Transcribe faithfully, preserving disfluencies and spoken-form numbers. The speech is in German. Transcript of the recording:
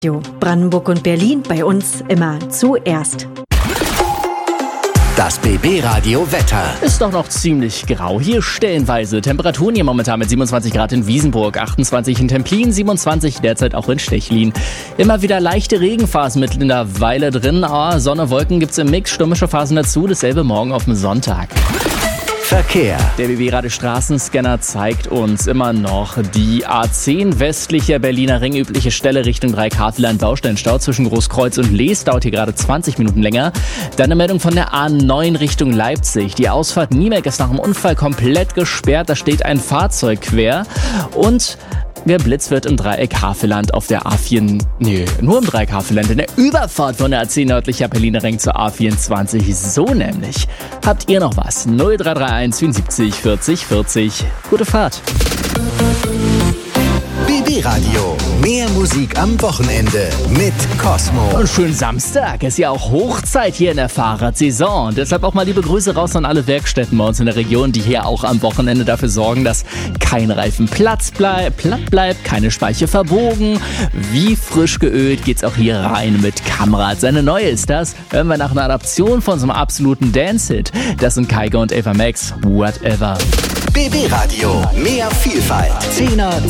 Brandenburg und Berlin, bei uns immer zuerst. Das B B-Radio Wetter. Ist doch noch ziemlich grau. Hier stellenweise Temperaturen hier momentan mit siebenundzwanzig Grad in Wiesenburg, achtundzwanzig in Templin, siebenundzwanzig derzeit auch in Stechlin. Immer wieder leichte Regenphasen mittlerweile drin. Oh, Sonne, Wolken gibt's im Mix, stürmische Phasen dazu. Dasselbe morgen auf dem Sonntag. Verkehr. Der B B-Radio Straßenscanner zeigt uns immer noch die A zehn westlicher Berliner Ring, übliche Stelle Richtung Dreieckhaveland, Baustellenstau zwischen Großkreuz und Lees, dauert hier gerade zwanzig Minuten länger. Dann eine Meldung von der A neun Richtung Leipzig. Die Ausfahrt Niemek ist nach dem Unfall komplett gesperrt, da steht ein Fahrzeug quer und geblitzt wird im Dreieck Havelland auf der A vier, nee, nur im Dreieck Havelland, in der Überfahrt von der A zehn nördlicher Berliner Ring zur A vierundzwanzig. So nämlich. Habt ihr noch was? null drei drei eins fünfundsiebzig vierzig vierzig. Gute Fahrt. B B-Radio. Mehr Musik am Wochenende mit Cosmo. Und schönen Samstag. Ist ja auch Hochzeit hier in der Fahrradsaison. Und deshalb auch mal liebe Grüße raus an alle Werkstätten bei uns in der Region, die hier auch am Wochenende dafür sorgen, dass kein Reifen Platz bleib, platt bleibt, keine Speiche verbogen. Wie frisch geölt geht's auch hier rein mit Kamrad. Seine neue ist das. Hören wir nach einer Adaption von so einem absoluten Dance-Hit. Das sind Kaigo und Ava Max. Whatever. B B-Radio. Mehr Vielfalt. Zehner